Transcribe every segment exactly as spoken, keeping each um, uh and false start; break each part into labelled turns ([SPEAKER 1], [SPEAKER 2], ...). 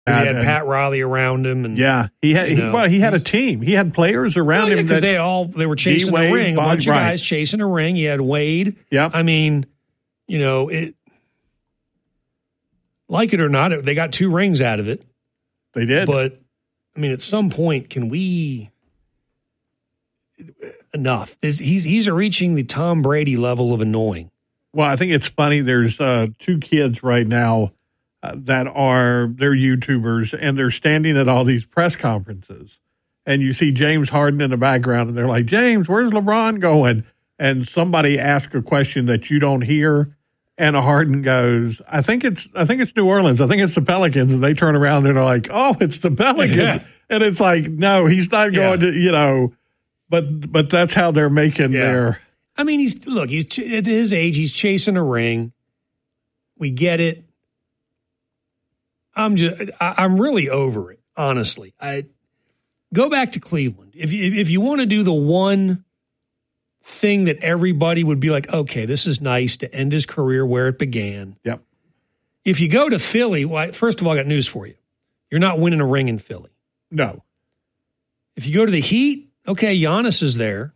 [SPEAKER 1] He had and, Pat Riley around him, and
[SPEAKER 2] yeah, he had. He, know, well, he had a team. He had players around
[SPEAKER 1] well, yeah,
[SPEAKER 2] him
[SPEAKER 1] because they all they were chasing a ring.
[SPEAKER 2] Bob,
[SPEAKER 1] a bunch
[SPEAKER 2] right.
[SPEAKER 1] of guys chasing a ring. He had Wade.
[SPEAKER 2] Yeah,
[SPEAKER 1] I mean, you know, it. Like it or not, they got two rings out of it.
[SPEAKER 2] They did,
[SPEAKER 1] but I mean, at some point, can we? Enough. He's he's reaching the Tom Brady level of annoying.
[SPEAKER 2] Well, I think it's funny. There's uh, two kids right now uh, that are they're YouTubers, and they're standing at all these press conferences, and you see James Harden in the background, and they're like, "James, where's LeBron going?" And somebody asks a question that you don't hear, and Harden goes, "I think it's I think it's New Orleans. I think it's the Pelicans." And they turn around and they're like, "Oh, it's the Pelicans,"
[SPEAKER 1] yeah.
[SPEAKER 2] and it's like, no, he's not going yeah. to, you know. But but that's how they're making
[SPEAKER 1] yeah.
[SPEAKER 2] their.
[SPEAKER 1] I mean, he's look. He's at his age. He's chasing a ring. We get it. I'm just. I, I'm really over it. Honestly, I go back to Cleveland. If you, if you want to do the one thing that everybody would be like, okay, this is nice to end his career where it began.
[SPEAKER 2] Yep.
[SPEAKER 1] If you go to Philly, well, first of all, I got news for you. You're not winning a ring in Philly.
[SPEAKER 2] No.
[SPEAKER 1] If you go to the Heat, okay, Giannis is there.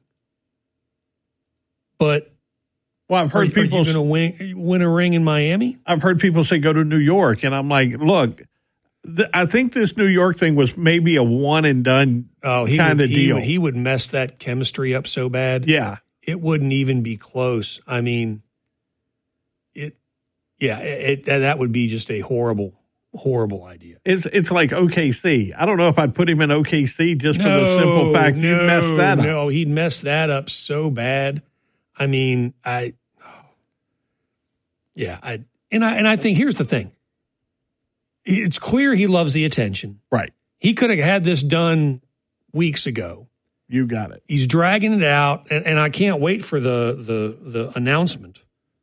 [SPEAKER 1] But
[SPEAKER 2] well, I've heard
[SPEAKER 1] are,
[SPEAKER 2] people
[SPEAKER 1] are you going to win, win a ring in Miami?
[SPEAKER 2] I've heard people say go to New York, and I'm like, look, th- I think this New York thing was maybe a one and done
[SPEAKER 1] oh, he
[SPEAKER 2] kind
[SPEAKER 1] would,
[SPEAKER 2] of
[SPEAKER 1] he
[SPEAKER 2] deal.
[SPEAKER 1] Would, he would mess that chemistry up so bad.
[SPEAKER 2] Yeah,
[SPEAKER 1] it wouldn't even be close. I mean, it. Yeah, it, it that would be just a horrible, horrible idea.
[SPEAKER 2] It's it's like O K C. I don't know if I'd put him in O K C just
[SPEAKER 1] no,
[SPEAKER 2] for the simple fact
[SPEAKER 1] no,
[SPEAKER 2] you'd mess that up.
[SPEAKER 1] No, he'd mess that up so bad. I mean, I, yeah, I and I and I think here's the thing. It's clear he loves the attention.
[SPEAKER 2] Right.
[SPEAKER 1] He could have had this done weeks ago.
[SPEAKER 2] You got it.
[SPEAKER 1] He's dragging it out, and, and I can't wait for the the the announcement.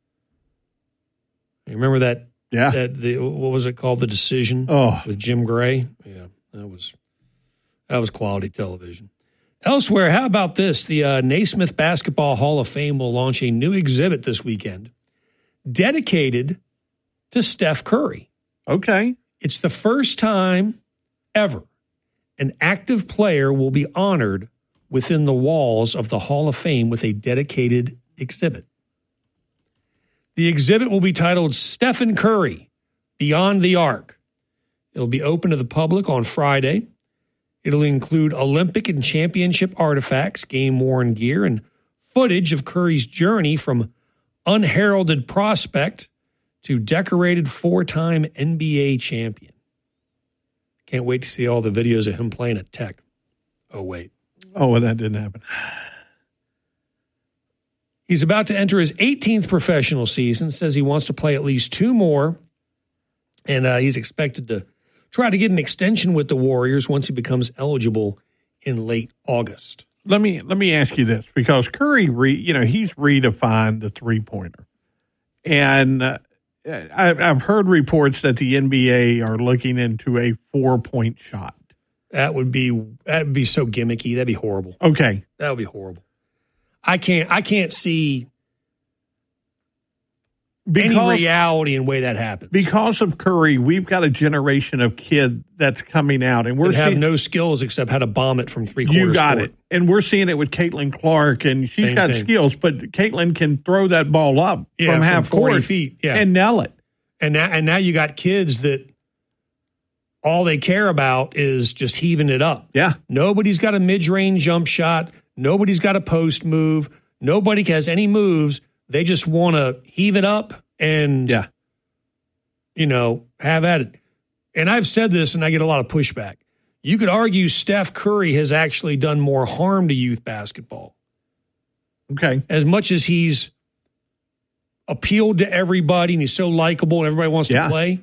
[SPEAKER 1] You remember that?
[SPEAKER 2] Yeah.
[SPEAKER 1] That the what was it called? The Decision.
[SPEAKER 2] Oh,
[SPEAKER 1] with Jim Gray. Yeah, that was that was quality television. Elsewhere, how about this? The uh, Naismith Basketball Hall of Fame will launch a new exhibit this weekend dedicated to Steph Curry.
[SPEAKER 2] Okay.
[SPEAKER 1] It's the first time ever an active player will be honored within the walls of the Hall of Fame with a dedicated exhibit. The exhibit will be titled Stephen Curry, Beyond the Arc. It'll be open to the public on Friday. It'll include Olympic and championship artifacts, game-worn gear, and footage of Curry's journey from unheralded prospect to decorated four-time N B A champion. Can't wait to see all the videos of him playing at Tech. Oh, wait.
[SPEAKER 2] Oh, well, that didn't happen.
[SPEAKER 1] He's about to enter his eighteenth professional season, says he wants to play at least two more, and uh, he's expected to try to get an extension with the Warriors once he becomes eligible in late August.
[SPEAKER 2] Let me let me ask you this, because Curry, re, you know, he's redefined the three-pointer. And uh, I've, I've heard reports that the N B A are looking into a four-point shot.
[SPEAKER 1] That would be that would be so gimmicky. That'd be horrible.
[SPEAKER 2] Okay.
[SPEAKER 1] That would be horrible. I can't I can't see because, any reality in the way that happens.
[SPEAKER 2] Because of Curry, we've got a generation of kid that's coming out, and we're
[SPEAKER 1] that have
[SPEAKER 2] seeing,
[SPEAKER 1] no skills except how to bomb it from three quarters.
[SPEAKER 2] You got
[SPEAKER 1] court.
[SPEAKER 2] it, and we're seeing it with Caitlin Clark, and she's
[SPEAKER 1] Same
[SPEAKER 2] got
[SPEAKER 1] thing.
[SPEAKER 2] skills, but Caitlin can throw that ball up
[SPEAKER 1] yeah,
[SPEAKER 2] from
[SPEAKER 1] from
[SPEAKER 2] half
[SPEAKER 1] forty
[SPEAKER 2] court
[SPEAKER 1] feet, yeah.
[SPEAKER 2] and nail it.
[SPEAKER 1] And now, and now you got kids that all they care about is just heaving it up.
[SPEAKER 2] Yeah,
[SPEAKER 1] nobody's got a mid-range jump shot. Nobody's got a post move. Nobody has any moves. They just want to heave it up and,
[SPEAKER 2] yeah.
[SPEAKER 1] you know, have at it. And I've said this, and I get a lot of pushback. You could argue Steph Curry has actually done more harm to youth basketball.
[SPEAKER 2] Okay.
[SPEAKER 1] As much as he's appealed to everybody and he's so likable and everybody wants
[SPEAKER 2] yeah.
[SPEAKER 1] to play.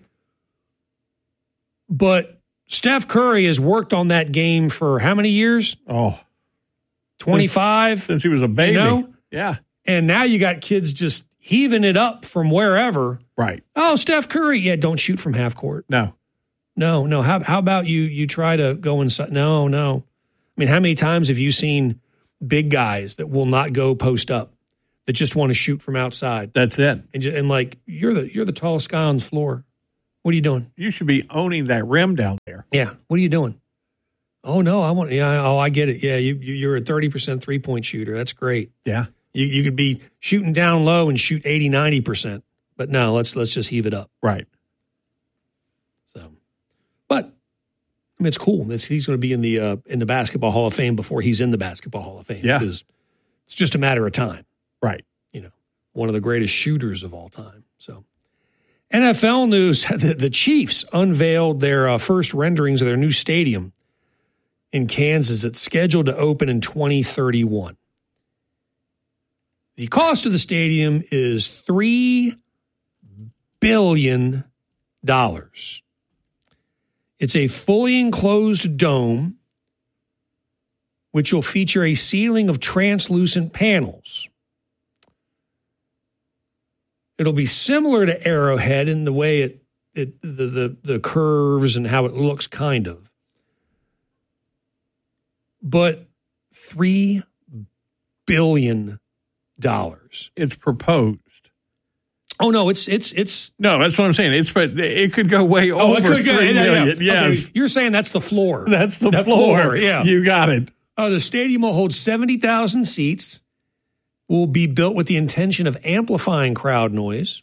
[SPEAKER 1] But Steph Curry has worked on that game for how many years?
[SPEAKER 2] Oh,
[SPEAKER 1] twenty-five
[SPEAKER 2] Since he was a baby.
[SPEAKER 1] You know?
[SPEAKER 2] Yeah.
[SPEAKER 1] And now you got kids just heaving it up from wherever.
[SPEAKER 2] Right.
[SPEAKER 1] Oh, Steph Curry. Yeah, don't shoot from half court.
[SPEAKER 2] No.
[SPEAKER 1] No, no. How how about you you try to go inside? No, no. I mean, how many times have you seen big guys that will not go post up, that just want to shoot from outside?
[SPEAKER 2] That's it.
[SPEAKER 1] And, and like, you're the you're the tallest guy on the floor. What are you doing?
[SPEAKER 2] You should be owning that rim down
[SPEAKER 1] Yeah. What are you doing? Oh, no, I want, yeah, oh, I get it. Yeah, you, you're a thirty percent three-point shooter. That's great.
[SPEAKER 2] Yeah.
[SPEAKER 1] You, you could be shooting down low and shoot eighty, ninety percent. But no, let's let's just heave it up.
[SPEAKER 2] Right.
[SPEAKER 1] So, but, I mean, it's cool. It's, he's going to be in the uh, in the Basketball Hall of Fame before he's in the Basketball Hall of Fame.
[SPEAKER 2] Yeah.
[SPEAKER 1] Because it's just a matter of time.
[SPEAKER 2] Right.
[SPEAKER 1] You know, one of the greatest shooters of all time. So, N F L news, the, the Chiefs unveiled their uh, first renderings of their new stadium in Kansas. It's scheduled to open in twenty thirty-one. The cost of the stadium is three billion dollars. It's a fully enclosed dome, which will feature a ceiling of translucent panels. It'll be similar to Arrowhead in the way it, it the, the, the curves and how it looks, kind of. But three billion dollars.
[SPEAKER 2] It's proposed.
[SPEAKER 1] Oh no, it's it's it's
[SPEAKER 2] no. That's what I'm saying. It's but it could go way
[SPEAKER 1] oh,
[SPEAKER 2] over
[SPEAKER 1] it could go,
[SPEAKER 2] three
[SPEAKER 1] yeah,
[SPEAKER 2] million.
[SPEAKER 1] yeah.
[SPEAKER 2] Yes,
[SPEAKER 1] okay, you're saying that's the floor.
[SPEAKER 2] That's the
[SPEAKER 1] that
[SPEAKER 2] floor.
[SPEAKER 1] floor. Yeah,
[SPEAKER 2] you got it.
[SPEAKER 1] Uh, the stadium will hold seventy thousand seats. Will be built with the intention of amplifying crowd noise.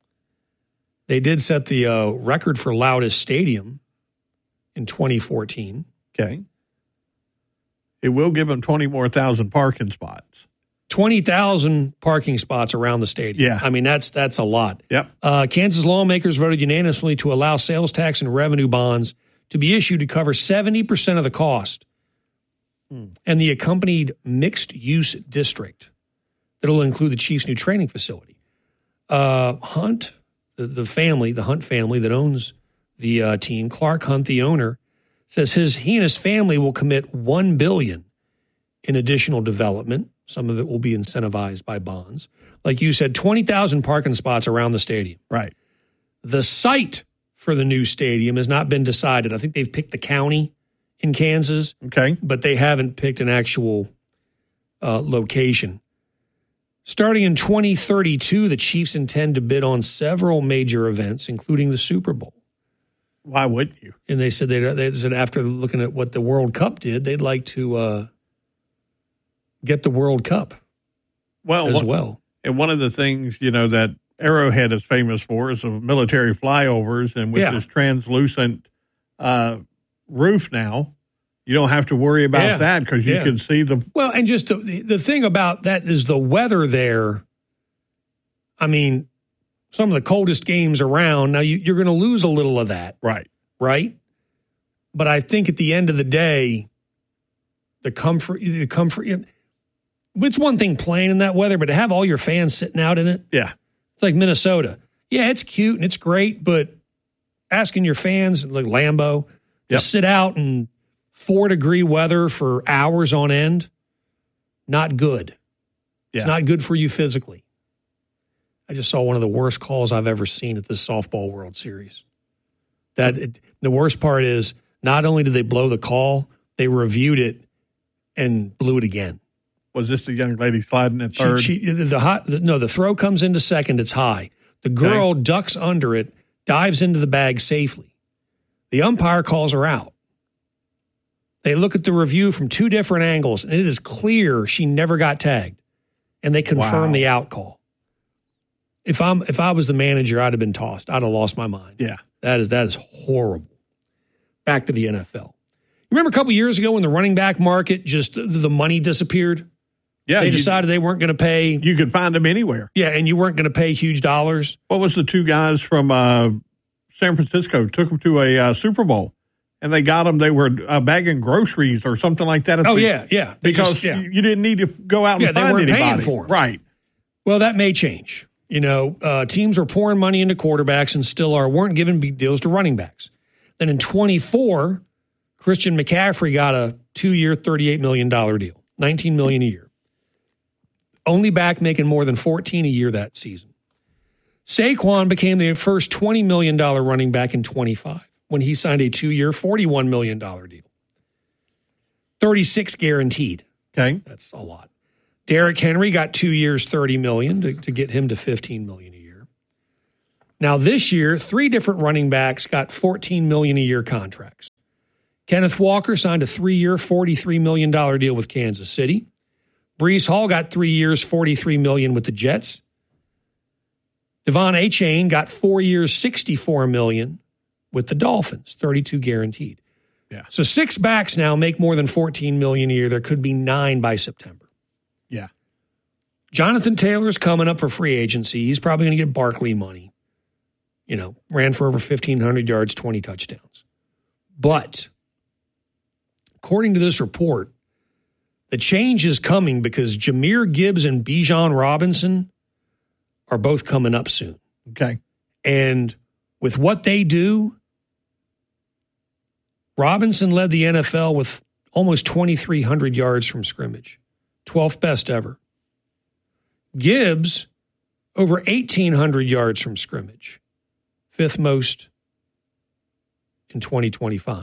[SPEAKER 1] They did set the uh, record for loudest stadium in twenty fourteen.
[SPEAKER 2] Okay. It will give them twenty more thousand parking spots.
[SPEAKER 1] twenty thousand parking spots around the stadium.
[SPEAKER 2] Yeah.
[SPEAKER 1] I mean, that's that's a lot.
[SPEAKER 2] Yep.
[SPEAKER 1] Uh, Kansas lawmakers voted unanimously to allow sales tax and revenue bonds to be issued to cover seventy percent of the cost. Hmm. And the accompanied mixed-use district that will include the Chiefs' new training facility. Uh, Hunt, the, the family, the Hunt family that owns the uh, team, Clark Hunt, the owner, says his he and his family will commit one billion dollars in additional development. Some of it will be incentivized by bonds. Like you said, twenty thousand parking spots around the stadium.
[SPEAKER 2] Right.
[SPEAKER 1] The site for the new stadium has not been decided. I think they've picked the county in Kansas.
[SPEAKER 2] Okay.
[SPEAKER 1] But they haven't picked an actual uh, location. Starting in twenty thirty-two, the Chiefs intend to bid on several major events, including the Super Bowl.
[SPEAKER 2] Why wouldn't you?
[SPEAKER 1] And they said they they said after looking at what the World Cup did, they'd like to uh, get the World Cup
[SPEAKER 2] well,
[SPEAKER 1] as
[SPEAKER 2] what,
[SPEAKER 1] well.
[SPEAKER 2] And one of the things, you know, that Arrowhead is famous for is the military flyovers, and with
[SPEAKER 1] Yeah.
[SPEAKER 2] this translucent uh, roof now, you don't have to worry about
[SPEAKER 1] Yeah.
[SPEAKER 2] that because you
[SPEAKER 1] Yeah.
[SPEAKER 2] can see the
[SPEAKER 1] Well, and just the, the thing about that is the weather there. I mean, some of the coldest games around. Now, you, you're going to lose a little of that,
[SPEAKER 2] right.
[SPEAKER 1] right? But I think at the end of the day, the comfort, the comfort. It's one thing playing in that weather, but to have all your fans sitting out in it,
[SPEAKER 2] Yeah.
[SPEAKER 1] it's like Minnesota. Yeah, it's cute and it's great, but asking your fans, like Lambeau, to
[SPEAKER 2] Yep.
[SPEAKER 1] sit out in four degree weather for hours on end, not good.
[SPEAKER 2] Yeah.
[SPEAKER 1] It's not good for you physically. I just saw one of the worst calls I've ever seen at this softball World Series. That it, the worst part is not only did they blow the call, they reviewed it and blew it again.
[SPEAKER 2] Was this the young lady sliding at
[SPEAKER 1] She,
[SPEAKER 2] third?
[SPEAKER 1] she, the, the hot, the, no, the throw comes into second. It's high. The girl
[SPEAKER 2] Okay.
[SPEAKER 1] ducks under it, dives into the bag safely. The umpire calls her out. They look at the review from two different angles, and it is clear she never got tagged. And they confirm
[SPEAKER 2] Wow.
[SPEAKER 1] the out call. If I'm if I was the manager, I'd have been tossed. I'd have lost my mind.
[SPEAKER 2] Yeah.
[SPEAKER 1] That is that is horrible. Back to the N F L. You remember a couple years ago when the running back market just the, the money disappeared?
[SPEAKER 2] Yeah.
[SPEAKER 1] They
[SPEAKER 2] you,
[SPEAKER 1] decided they weren't going to pay.
[SPEAKER 2] you could find them anywhere.
[SPEAKER 1] Yeah, and you weren't going to pay huge dollars.
[SPEAKER 2] What was the two guys from uh, San Francisco took them to a uh, Super Bowl, and they got them. They were uh, bagging groceries or something like that. at
[SPEAKER 1] Oh
[SPEAKER 2] the-
[SPEAKER 1] yeah, yeah. They
[SPEAKER 2] because
[SPEAKER 1] just- yeah.
[SPEAKER 2] you you didn't need to go out and
[SPEAKER 1] Yeah, they
[SPEAKER 2] find
[SPEAKER 1] weren't
[SPEAKER 2] anybody.
[SPEAKER 1] paying for 'em.
[SPEAKER 2] Right.
[SPEAKER 1] Well, that may change. You know, uh, teams were pouring money into quarterbacks and still are, weren't giving big deals to running backs. Then in twenty-four, Christian McCaffrey got a two-year, thirty-eight million dollars deal, nineteen million dollars a year. Only back making more than fourteen a year that season. Saquon became the first twenty million dollars running back in twenty-five when he signed a two-year, forty-one million dollars deal. thirty-six guaranteed.
[SPEAKER 2] Okay.
[SPEAKER 1] That's a lot. Derrick Henry got two years, thirty million dollars to, to get him to fifteen million dollars a year. Now this year, three different running backs got fourteen million dollars a year contracts. Kenneth Walker signed a three-year, forty-three million dollars deal with Kansas City. Breece Hall got three years, forty-three million dollars with the Jets. Devon Achane got four years, sixty-four million dollars with the Dolphins, thirty-two guaranteed.
[SPEAKER 2] Yeah.
[SPEAKER 1] So six backs now make more than fourteen million dollars a year. There could be nine by September.
[SPEAKER 2] Yeah.
[SPEAKER 1] Jonathan Taylor's coming up for free agency. He's probably going to get Barkley money. You know, ran for over fifteen hundred yards, twenty touchdowns. But according to this report, the change is coming because Jahmyr Gibbs and Bijan Robinson are both coming up soon.
[SPEAKER 2] Okay.
[SPEAKER 1] And with what they do, Robinson led the N F L with almost twenty-three hundred yards from scrimmage, twelfth best ever. Gibbs, over eighteen hundred yards from scrimmage, fifth most in twenty twenty-five.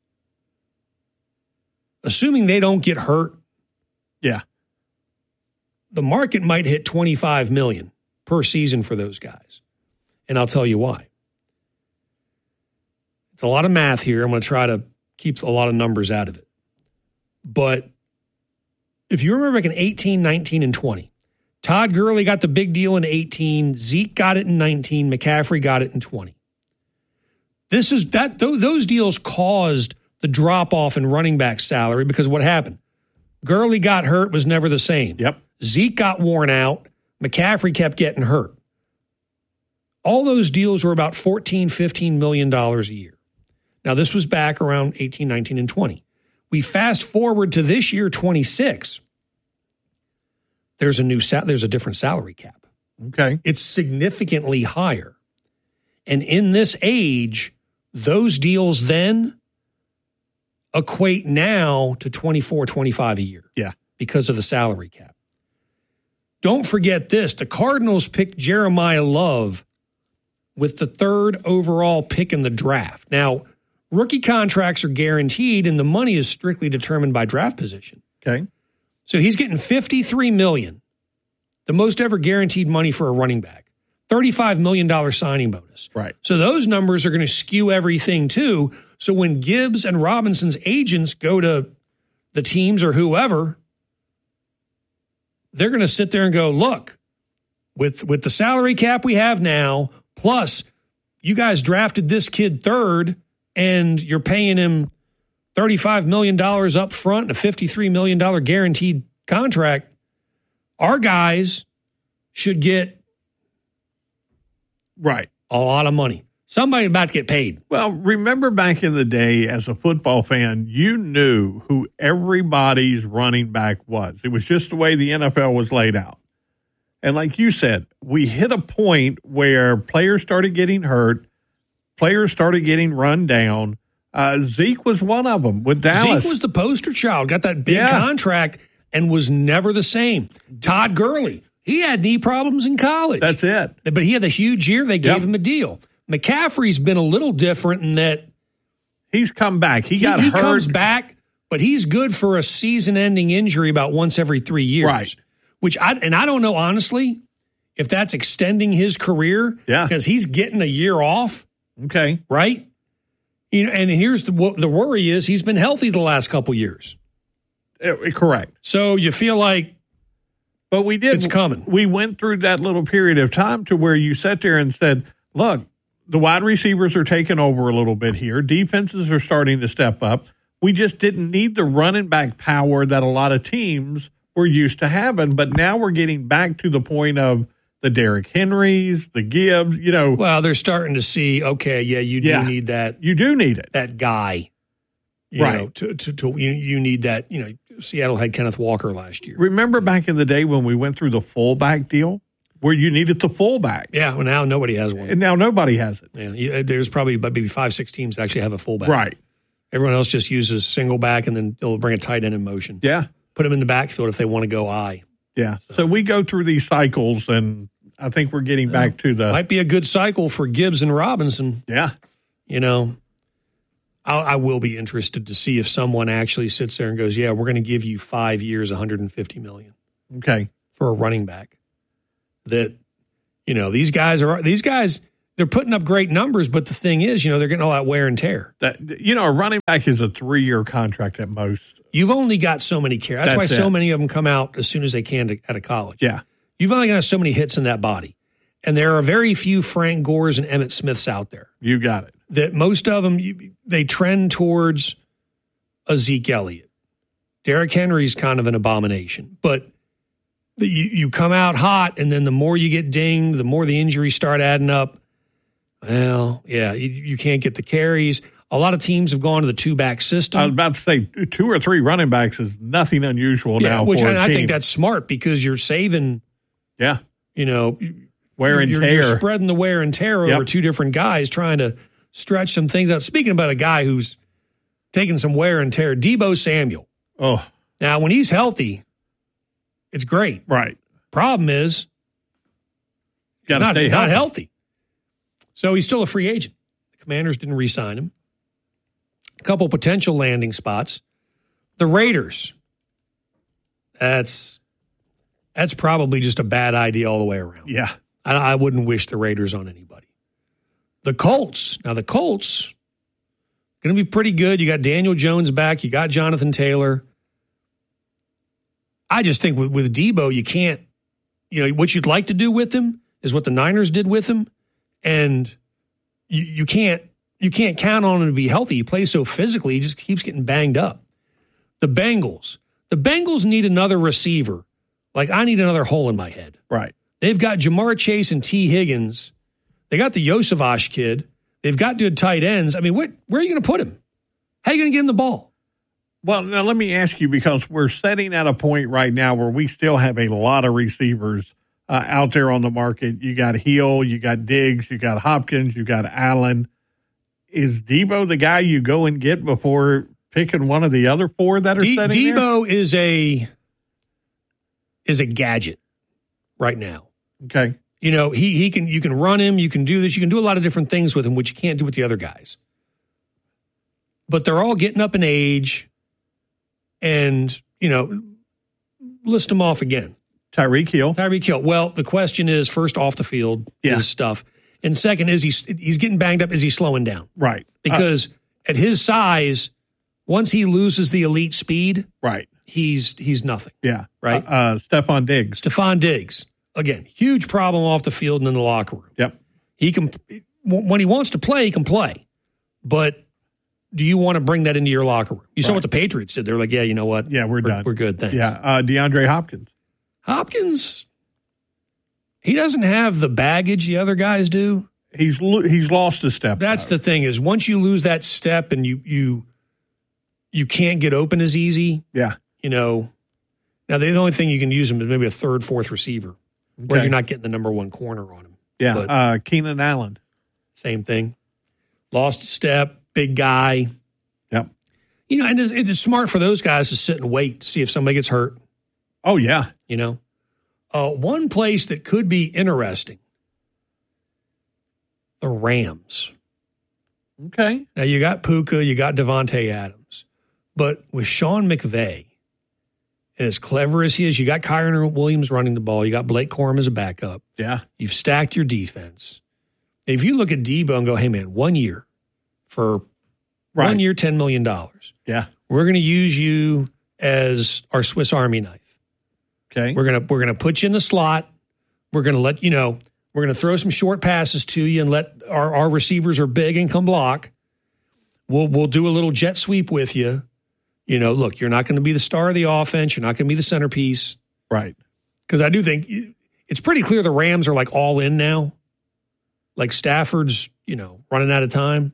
[SPEAKER 1] Assuming they don't get hurt,
[SPEAKER 2] yeah,
[SPEAKER 1] the market might hit twenty-five million dollars per season for those guys. And I'll tell you why. It's a lot of math here. I'm going to try to keep a lot of numbers out of it. But if you remember back in eighteen, nineteen, and twenty, Todd Gurley got the big deal in eighteen, Zeke got it in nineteen, McCaffrey got it in twenty. This is that those deals caused the drop-off in running back salary because what happened? Gurley got hurt, was never the same.
[SPEAKER 2] Yep.
[SPEAKER 1] Zeke got worn out. McCaffrey kept getting hurt. All those deals were about fourteen, fifteen million dollars a year. Now, this was back around eighteen, nineteen, and twenty. We fast forward to this year, twenty-six. There's a new sa- there's a different salary cap.
[SPEAKER 2] Okay.
[SPEAKER 1] It's significantly higher. And in this age, those deals then equate now to twenty-four, twenty-five a year.
[SPEAKER 2] Yeah.
[SPEAKER 1] Because of the salary cap. Don't forget this. The Cardinals picked Jeremiah Love with the third overall pick in the draft. Now, rookie contracts are guaranteed and the money is strictly determined by draft position.
[SPEAKER 2] Okay.
[SPEAKER 1] So he's getting fifty-three million dollars, the most ever guaranteed money for a running back. thirty-five million dollars signing bonus.
[SPEAKER 2] Right.
[SPEAKER 1] So those numbers are going to skew everything too. So when Gibbs and Robinson's agents go to the teams or whoever, they're going to sit there and go, look, with, with the salary cap we have now, plus you guys drafted this kid third and you're paying him thirty-five million dollars up front and a fifty-three million dollars guaranteed contract, our guys should get
[SPEAKER 2] right
[SPEAKER 1] a lot of money. Somebody about to get paid.
[SPEAKER 2] Well, remember back in the day as a football fan, you knew who everybody's running back was. It was just the way the N F L was laid out. And like you said, we hit a point where players started getting hurt, players started getting run down. Uh, Zeke was one of them with Dallas.
[SPEAKER 1] Zeke was the poster child, got that big
[SPEAKER 2] yeah.
[SPEAKER 1] contract and was never the same. Todd Gurley, he had knee problems in college.
[SPEAKER 2] That's it.
[SPEAKER 1] But he had the huge year. They gave
[SPEAKER 2] yep.
[SPEAKER 1] him a deal. McCaffrey's been a little different in that
[SPEAKER 2] he's come back. He,
[SPEAKER 1] he
[SPEAKER 2] got
[SPEAKER 1] he
[SPEAKER 2] hurt.
[SPEAKER 1] comes back, but he's good for a season-ending injury about once every three years.
[SPEAKER 2] Right.
[SPEAKER 1] Which I and I don't know honestly if that's extending his career.
[SPEAKER 2] Yeah.
[SPEAKER 1] Because he's getting a year off.
[SPEAKER 2] Okay.
[SPEAKER 1] Right. You know, and here's the the worry is he's been healthy the last couple years.
[SPEAKER 2] Uh, correct.
[SPEAKER 1] So you feel like,
[SPEAKER 2] but we did.
[SPEAKER 1] It's coming.
[SPEAKER 2] We went through that little period of time to where you sat there and said, "Look, the wide receivers are taking over a little bit here. Defenses are starting to step up. We just didn't need the running back power that a lot of teams were used to having. But now we're getting back to the point of the Derrick Henrys, the Gibbs, you know.
[SPEAKER 1] Well, they're starting to see, okay, yeah, you do
[SPEAKER 2] yeah,
[SPEAKER 1] need that.
[SPEAKER 2] You do need it.
[SPEAKER 1] That guy. You
[SPEAKER 2] right.
[SPEAKER 1] know, to, to, to, you, you need that. You know, Seattle had Kenneth Walker last year.
[SPEAKER 2] Remember back in the day when we went through the fullback deal where you needed the fullback?
[SPEAKER 1] Yeah, well, now nobody has one.
[SPEAKER 2] And now nobody has it.
[SPEAKER 1] Yeah, there's probably maybe five, six teams that actually have a fullback.
[SPEAKER 2] Right.
[SPEAKER 1] Everyone else just uses single back and then they'll bring a tight end in motion.
[SPEAKER 2] Yeah.
[SPEAKER 1] Put them in the backfield if they want to go I.
[SPEAKER 2] Yeah. So, so we go through these cycles, and I think we're getting back to the.
[SPEAKER 1] Might be a good cycle for Gibbs and Robinson.
[SPEAKER 2] Yeah.
[SPEAKER 1] You know, I'll, I will be interested to see if someone actually sits there and goes, yeah, we're going to give you five years, one hundred fifty million dollars
[SPEAKER 2] okay.
[SPEAKER 1] for a running back. That, you know, these guys are, these guys, they're putting up great numbers, but the thing is, you know, they're getting all that wear and tear.
[SPEAKER 2] That you know, a running back is a three-year contract at most.
[SPEAKER 1] You've only got so many carries. That's, That's why
[SPEAKER 2] it.
[SPEAKER 1] so many of them come out as soon as they can to, out of college.
[SPEAKER 2] Yeah.
[SPEAKER 1] You've only got so many hits in that body. And there are very few Frank Gores and Emmitt Smiths out there.
[SPEAKER 2] You got it.
[SPEAKER 1] That most of them, you, they trend towards a Zeke Elliott. Derrick Henry's kind of an abomination. But the, you, you come out hot, and then the more you get dinged, the more the injuries start adding up. Well, yeah, you, you can't get the carries. A lot of teams have gone to the two-back system.
[SPEAKER 2] I was about to say two or three running backs is nothing unusual
[SPEAKER 1] yeah,
[SPEAKER 2] now.
[SPEAKER 1] Which
[SPEAKER 2] for
[SPEAKER 1] I,
[SPEAKER 2] a
[SPEAKER 1] I
[SPEAKER 2] team.
[SPEAKER 1] think that's smart because you're saving,
[SPEAKER 2] yeah,
[SPEAKER 1] you know,
[SPEAKER 2] wear and
[SPEAKER 1] you're,
[SPEAKER 2] tear.
[SPEAKER 1] You're spreading the wear and tear over
[SPEAKER 2] yep.
[SPEAKER 1] two different guys trying to stretch some things out. Speaking about a guy who's taking some wear and tear, Deebo Samuel.
[SPEAKER 2] Oh,
[SPEAKER 1] now when he's healthy, it's great.
[SPEAKER 2] Right.
[SPEAKER 1] Problem is,
[SPEAKER 2] got to
[SPEAKER 1] not,
[SPEAKER 2] stay
[SPEAKER 1] not
[SPEAKER 2] healthy.
[SPEAKER 1] healthy. So he's still a free agent. The Commanders didn't re-sign him. A couple potential landing spots. The Raiders. That's that's probably just a bad idea all the way around.
[SPEAKER 2] Yeah.
[SPEAKER 1] I, I wouldn't wish the Raiders on anybody. The Colts. Now, the Colts going to be pretty good. You got Daniel Jones back. You got Jonathan Taylor. I just think with, with Deebo, you can't, you know, what you'd like to do with him is what the Niners did with him. And you, you can't you can't count on him to be healthy. He plays so physically, he just keeps getting banged up. The Bengals. The Bengals need another receiver. Like, I need another hole in my head.
[SPEAKER 2] Right.
[SPEAKER 1] They've got Jamar Chase and T. Higgins. They got the Yosavash kid. They've got good tight ends. I mean, what, where are you going to put him? How are you going to get him the ball?
[SPEAKER 2] Well, now let me ask you, because we're sitting at a point right now where we still have a lot of receivers uh, out there on the market. You got Hill, you got Diggs, you got Hopkins, you got Allen. Is Deebo the guy you go and get before picking one of the other four that are
[SPEAKER 1] De-
[SPEAKER 2] sitting
[SPEAKER 1] Deebo
[SPEAKER 2] there?
[SPEAKER 1] is a is a gadget right now.
[SPEAKER 2] Okay.
[SPEAKER 1] You know, he he can you can run him, you can do this, you can do a lot of different things with him, which you can't do with the other guys. But they're all getting up in age, and, you know, list them off again.
[SPEAKER 2] Tyreek Hill.
[SPEAKER 1] Tyreek Hill. Well, the question is, first, off the field,
[SPEAKER 2] yeah.
[SPEAKER 1] his stuff. And second, is he he's getting banged up? Is he slowing down?
[SPEAKER 2] Right.
[SPEAKER 1] Because
[SPEAKER 2] uh,
[SPEAKER 1] at his size, once he loses the elite speed,
[SPEAKER 2] right,
[SPEAKER 1] he's he's nothing.
[SPEAKER 2] Yeah.
[SPEAKER 1] Right?
[SPEAKER 2] Uh, uh, Stephon Diggs.
[SPEAKER 1] Stephon Diggs. Again, huge problem off the field and in the locker room.
[SPEAKER 2] Yep.
[SPEAKER 1] He can, when he wants to play, he can play. But do you want to bring that into your locker room? You saw
[SPEAKER 2] right.
[SPEAKER 1] what the Patriots did. They're like, yeah, you know what?
[SPEAKER 2] Yeah, we're,
[SPEAKER 1] we're
[SPEAKER 2] done.
[SPEAKER 1] We're good, thanks.
[SPEAKER 2] Yeah. Uh, DeAndre Hopkins.
[SPEAKER 1] Hopkins, he doesn't have the baggage the other guys do.
[SPEAKER 2] He's lo- he's lost a step.
[SPEAKER 1] That's
[SPEAKER 2] though.
[SPEAKER 1] the thing, is once you lose that step and you you you can't get open as easy.
[SPEAKER 2] Yeah.
[SPEAKER 1] You know, now the only thing you can use him is maybe a third, fourth receiver, okay. where you're not getting the number one corner on him.
[SPEAKER 2] Yeah.
[SPEAKER 1] But
[SPEAKER 2] uh, Keenan Allen.
[SPEAKER 1] Same thing. Lost a step, big guy.
[SPEAKER 2] Yep.
[SPEAKER 1] You know, and it's, it's smart for those guys to sit and wait to see if somebody gets hurt.
[SPEAKER 2] Oh, yeah.
[SPEAKER 1] You know, uh, one place that could be interesting, the Rams.
[SPEAKER 2] Okay.
[SPEAKER 1] Now, you got Puka, you got Devontae Adams. But with Sean McVay, and as clever as he is, you got Kyron Williams running the ball. You got Blake Corum as a backup.
[SPEAKER 2] Yeah.
[SPEAKER 1] You've stacked your defense. If you look at Deebo and go, hey, man, one year for
[SPEAKER 2] right.
[SPEAKER 1] one year, ten million dollars.
[SPEAKER 2] Yeah.
[SPEAKER 1] We're going to use you as our Swiss Army knife.
[SPEAKER 2] Okay.
[SPEAKER 1] We're going to we're going to put you in the slot. We're going to let, you know, we're going to throw some short passes to you and let our, our receivers are big and come block. We'll we'll do a little jet sweep with you. You know, look, you're not going to be the star of the offense. You're not going to be the centerpiece.
[SPEAKER 2] Right.
[SPEAKER 1] Because I do think it's pretty clear the Rams are like all in now. Like Stafford's, you know, running out of time.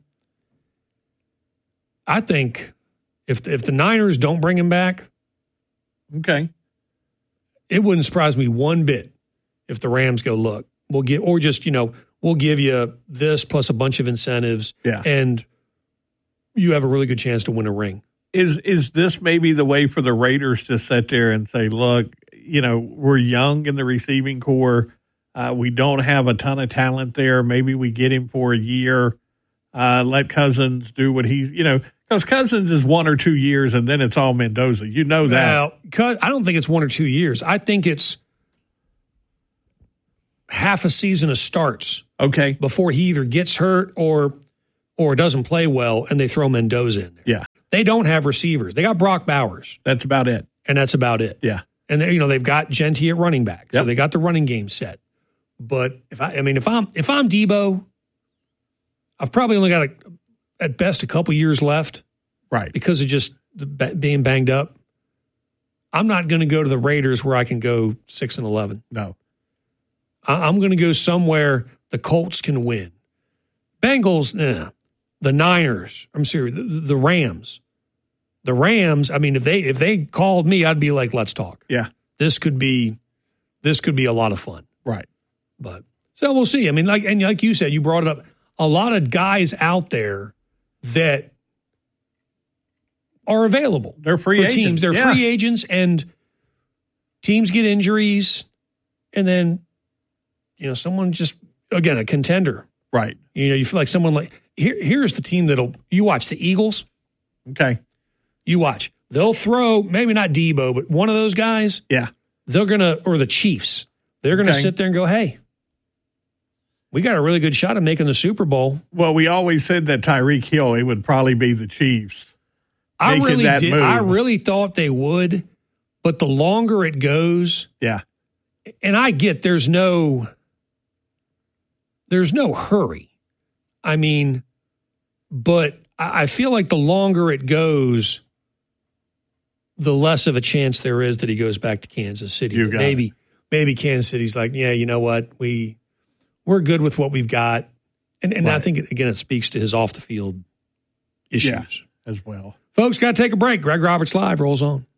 [SPEAKER 1] I think if if the Niners don't bring him back,
[SPEAKER 2] okay,
[SPEAKER 1] it wouldn't surprise me one bit if the Rams go, look, we'll give, or just, you know, we'll give you this plus a bunch of incentives,
[SPEAKER 2] yeah,
[SPEAKER 1] and you have a really good chance to win a ring.
[SPEAKER 2] Is is this maybe the way for the Raiders to sit there and say, look, you know, we're young in the receiving core. Uh, we don't have a ton of talent there. Maybe we get him for a year, uh, let Cousins do what he, you know, because Cousins is one or two years and then it's all Mendoza. You know that.
[SPEAKER 1] Well, I don't think it's one or two years. I think it's half a season of starts
[SPEAKER 2] Okay.
[SPEAKER 1] before he either gets hurt or or doesn't play well, and they throw Mendoza in there.
[SPEAKER 2] Yeah.
[SPEAKER 1] They don't have receivers. They got Brock Bowers.
[SPEAKER 2] That's about it.
[SPEAKER 1] And that's about it.
[SPEAKER 2] Yeah.
[SPEAKER 1] And they, you know, they've got Genty at running back. So
[SPEAKER 2] Yep.
[SPEAKER 1] they got the running game set. But if I I mean if I'm if I'm Debo, I've probably only got a, at best a couple years left.
[SPEAKER 2] Right.
[SPEAKER 1] Because of just the, being banged up. I'm not going to go to the Raiders where I can go six and eleven.
[SPEAKER 2] No.
[SPEAKER 1] I, I'm going to go somewhere the Colts can win. Bengals, nah. The Niners, I'm serious, the, the Rams. The Rams, I mean, if they if they called me, I'd be like, let's talk.
[SPEAKER 2] Yeah.
[SPEAKER 1] This could be this could be a lot of fun.
[SPEAKER 2] Right.
[SPEAKER 1] But so we'll see. I mean, like and like you said, you brought it up. A lot of guys out there that are available.
[SPEAKER 2] They're free
[SPEAKER 1] for
[SPEAKER 2] agents.
[SPEAKER 1] teams. They're
[SPEAKER 2] Yeah.
[SPEAKER 1] free agents, and teams get injuries, and then you know someone just again a contender.
[SPEAKER 2] Right.
[SPEAKER 1] You know, you feel like someone like here. Here's the team that'll you watch the Eagles.
[SPEAKER 2] Okay.
[SPEAKER 1] You watch. They'll throw maybe not Debo, but one of those guys.
[SPEAKER 2] Yeah.
[SPEAKER 1] They're gonna or the Chiefs. They're gonna
[SPEAKER 2] Okay.
[SPEAKER 1] sit there and go, hey. We got a really good shot at making the Super Bowl.
[SPEAKER 2] Well, we always said that Tyreek Hill, it would probably be the Chiefs.
[SPEAKER 1] I
[SPEAKER 2] making
[SPEAKER 1] really
[SPEAKER 2] that
[SPEAKER 1] did.
[SPEAKER 2] move.
[SPEAKER 1] I really thought they would, but the longer it goes,
[SPEAKER 2] Yeah.
[SPEAKER 1] and I get there's no there's no hurry. I mean, but I I feel like the longer it goes, the less of a chance there is that he goes back to Kansas City.
[SPEAKER 2] You
[SPEAKER 1] That
[SPEAKER 2] got
[SPEAKER 1] maybe
[SPEAKER 2] it.
[SPEAKER 1] maybe Kansas City's like, yeah, you know what, we we're good with what we've got, and and I
[SPEAKER 2] Right.
[SPEAKER 1] think again it speaks to his off the field issues.
[SPEAKER 2] Yeah. As well.
[SPEAKER 1] Folks, got to take a break. Greg Roberts Live rolls on.